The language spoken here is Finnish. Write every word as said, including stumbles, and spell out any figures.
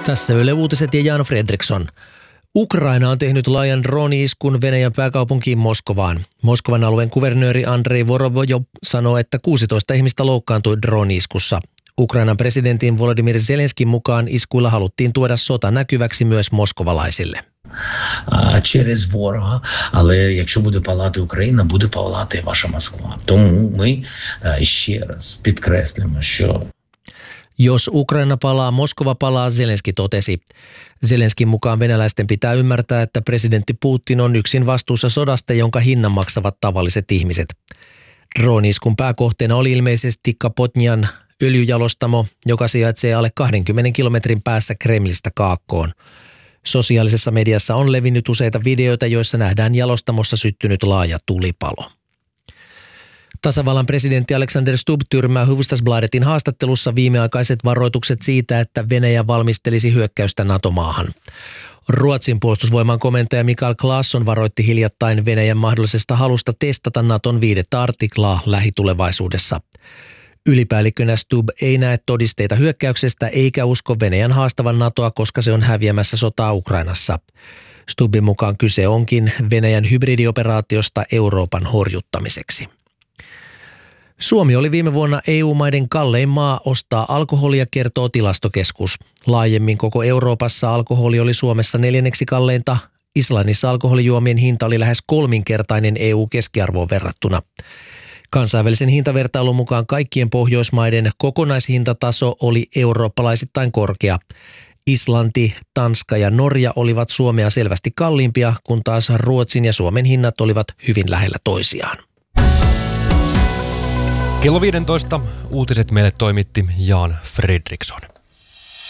Tässä Yle Uutiset ja Jan Fredriksson. Ukraina on tehnyt laajan drone-iskun Venäjän pääkaupunkiin Moskovaan. Moskovan alueen kuvernööri Andrei Vorobjov sanoo, että kuusitoista ihmistä loukkaantui drone-iskussa. Ukrainan presidentin Volodymyr Zelenskin mukaan iskuilla haluttiin tuoda sota näkyväksi myös moskovalaisille. Через ворога, але якщо буде палати Україна, буде палати ваша Москва. Тому ми ще раз підкреслюємо, що Jos Ukraina palaa, Moskova palaa, Zelenski totesi. Zelenskin mukaan venäläisten pitää ymmärtää, että presidentti Putin on yksin vastuussa sodasta, jonka hinnan maksavat tavalliset ihmiset. Drone-iskun pääkohteena oli ilmeisesti Kapotnjan öljyjalostamo, joka sijaitsee alle kaksikymmentä kilometrin päässä Kremlistä kaakkoon. Sosiaalisessa mediassa on levinnyt useita videoita, joissa nähdään jalostamossa syttynyt laaja tulipalo. Tasavallan presidentti Alexander Stubb tyrmää Hufvudstadsbladetin haastattelussa viimeaikaiset varoitukset siitä, että Venäjä valmistelisi hyökkäystä NATO-maahan. Ruotsin puolustusvoiman komentaja Mikael Claesson varoitti hiljattain Venäjän mahdollisesta halusta testata NATOn viidettä artiklaa lähitulevaisuudessa. Ylipäällikkönä Stubb ei näe todisteita hyökkäyksestä eikä usko Venäjän haastavan NATOa, koska se on häviämässä sotaa Ukrainassa. Stubbin mukaan kyse onkin Venäjän hybridioperaatiosta Euroopan horjuttamiseksi. Suomi oli viime vuonna E U-maiden kallein maa ostaa alkoholia, kertoo Tilastokeskus. Laajemmin koko Euroopassa alkoholi oli Suomessa neljänneksi kalleinta. Islannissa alkoholijuomien hinta oli lähes kolminkertainen E U-keskiarvoon verrattuna. Kansainvälisen hintavertailun mukaan kaikkien Pohjoismaiden kokonaishintataso oli eurooppalaisittain korkea. Islanti, Tanska ja Norja olivat Suomea selvästi kalliimpia, kun taas Ruotsin ja Suomen hinnat olivat hyvin lähellä toisiaan. Kello viisitoista uutiset meille toimitti Jan Fredriksson.